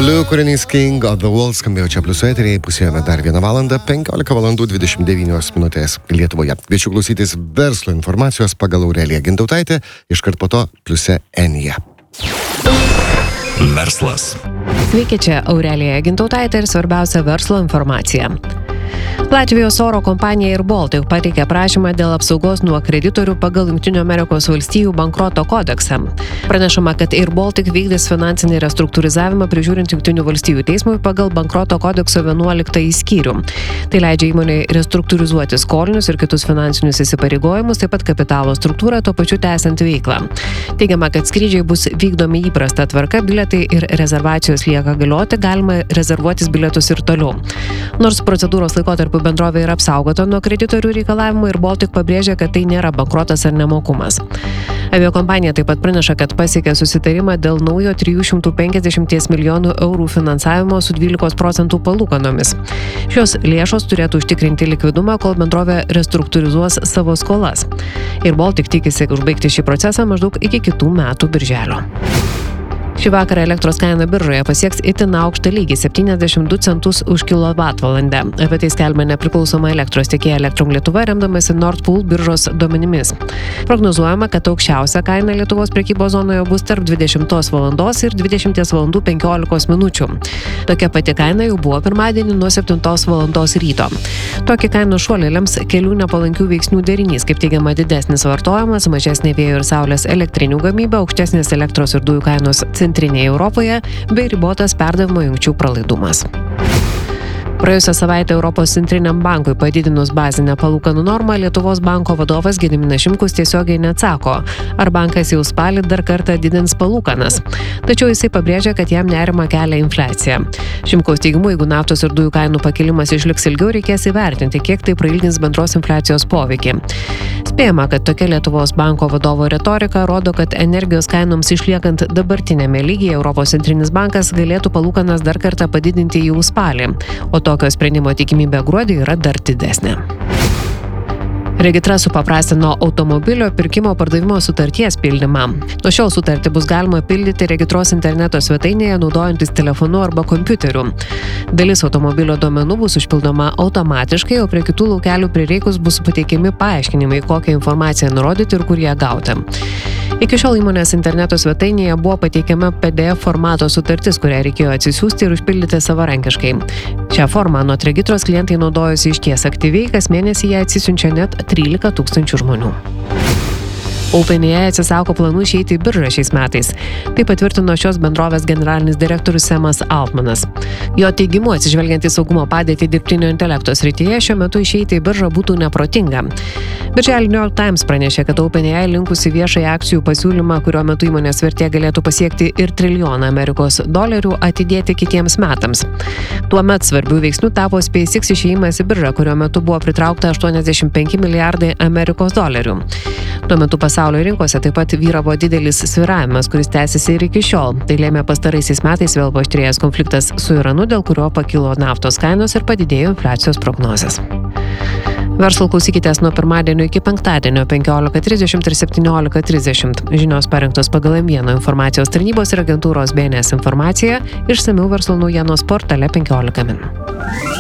Blue kūrinys King of the World skambėjo čia Pliuso eteryje, pusėjome dar 1 valandą, 15 valandų 29 minutės Lietuvoje. Kviečiu klausytis verslo informacijos pagal Aureliją Gintautaitę, iškart po to Pliuse Enija. Verslas. Sveiki, čia Aurelija Gintautaitė ir svarbiausia verslo informacija. Latvijos oro kompanija Air Baltic pateikė prašymą dėl apsaugos nuo kreditorių pagal Jungtinių Amerikos valstijų bankroto kodeksą. Pranešama, kad Air Baltic vykdys finansinį restruktūrizavimą prižiūrint Jungtinių valstijų teismui pagal bankroto kodekso 11 skyrių. Tai leidžia įmonei restruktūrizuoti skolinius ir kitus finansinius įsipareigojimus, taip pat kapitalo struktūrą, tuo pačiu tęsiant veiklą. Teigiama, kad skrydžiai bus vykdomi įprasta tvarka, bilietai ir rezervacijos lieka galioti, galima rezervuotis bilietus ir toliau. Nors procedūros laikotarpiu bendrovė yra apsaugota nuo kreditorių reikalavimų, Air Baltic pabrėžia, kad tai nėra bankrotas ar nemokumas. Aviakompanija taip pat praneša, kad pasiekė susitarimą dėl naujo 350 milijonų eurų finansavimo su 12% palūkanomis. Šios lėšos turėtų užtikrinti likvidumą, kol bendrovė restruktūrizuos savo skolas. Air Baltic tikisi užbaigti šį procesą maždaug iki kitų metų birželio. Šį vakarą elektros kaina biržoje pasieks itin aukštą lygį – 72 centus už kilovatvalandę. Apie tai skelbia nepriklausoma elektros tiekėja Elektrum Lietuva, remdamasi Nord Pool biržos duomenimis. Prognozuojama, kad aukščiausia kaina Lietuvos prekybos zonoje bus tarp 20 valandos ir 20 valandų 15 minučių. Tokia pati kaina jau buvo pirmadienį nuo 7 valandos ryto. Tokį kainos šuolį lems kelių nepalankių veiksnių derinys, kaip teigiama didesnis vartojimas, mažesnė vėjo ir saulės elektrinių gamyba, aukštesnės elektros ir dujų kainos Centrinėje Europoje bei ribotas perdavimo jungčių pralaidumas. Praėjusią savaitę Europos centriniam bankui padidinus bazinę palūkanų normą, Lietuvos banko vadovas Gediminas Šimkus tiesiogiai neatsako, ar bankas jau spalį dar kartą didins palūkanas. Tačiau jisai pabrėžia, kad jam nerimą kelia infliacija. Šimkaus teigimu, jeigu naftos ir dujų kainų pakilimas išliks ilgiau, reikės įvertinti, kiek tai prailgins bendros infliacijos poveikį. Spėjama, kad tokia Lietuvos banko vadovo retorika rodo, kad energijos kainoms išliekant dabartinėme lygyje Europos centrinis bankas galėtų palūkanas dar kartą padidinti jau spalį, o tokio sprendimo tikimybė gruodį yra dar didesnė. Regitra supaprastino automobilio pirkimo pardavimo sutarties pildymą. Nuo šiol sutartį bus galima pildyti regitros interneto svetainėje naudojantis telefonu arba kompiuteriu. Dalis automobilio duomenų bus užpildoma automatiškai, o prie kitų laukelių prireikus bus pateikiami paaiškinimai, kokią informaciją nurodyti ir kur ją gauti. Iki šiol įmonės interneto svetainėje buvo pateikiama PDF formato sutartis, kurią reikėjo atsisiųsti ir užpildyti savarankiškai. Šią formą anot regitros klientai naudojosi išties aktyviai, kas mėnesį ją atsisiunčia net 13 000 žmonių. OpenAI atsisako planų išeiti į biržą šiais metais. Tai patvirtino šios bendrovės generalinis direktorius Samas Altmanas. Jo teigimu, atsižvelgiant į saugumo padėtį dirbtinio intelekto srityje, šiuo metu išeiti į biržą būtų neprotinga. Birželį New York Times pranešė, kad OpenAI linkusi viešai akcijų pasiūlymą, kurio metu įmonės vertė galėtų pasiekti ir $1 trilijoną atidėti kitiems metams. Tuomet svarbių veiksnių tapo SpaceX išėjimas į biržą, kurio metu buvo pritraukta $85 milijardai. Tuo metu pasaulio rinkose taip pat vyravo didelis svyravimas, kuris tęsiasi ir iki šiol. Tai lėmė pastaraisiais metais vėl paaštrėjęs konfliktas su Iranu, dėl kurio pakilo naftos kainos ir padidėjo infliacijos prognozės. Verslo klausykitės nuo pirmadienio iki penktadienio 15:30 ir 17:30. Žinios parengtos pagal M1 informacijos tarnybos ir agentūros BNS informaciją, išsamiau verslo naujienos portale 15 min.